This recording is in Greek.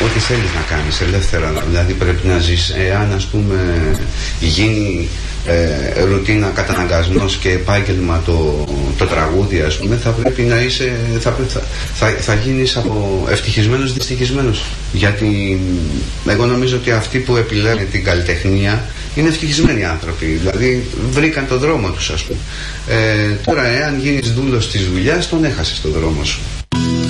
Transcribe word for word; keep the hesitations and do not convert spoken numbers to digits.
ό,τι θέλεις να κάνεις ελεύθερα, δηλαδή πρέπει να ζεις. Εάν ας πούμε γίνει ε, ρουτίνα, καταναγκασμός και επάγγελμα το, το τραγούδι, ας πούμε, θα πρέπει να είσαι, θα, θα, θα, θα γίνεις από ευτυχισμένος δυστυχισμένος. Γιατί εγώ νομίζω ότι αυτοί που επιλέγουν την καλλιτεχνία είναι ευτυχισμένοι άνθρωποι, δηλαδή βρήκαν τον δρόμο τους, ας πούμε. Ε, τώρα εάν γίνεις δούλος της δουλειάς, τον έχασες τον δρόμο σου.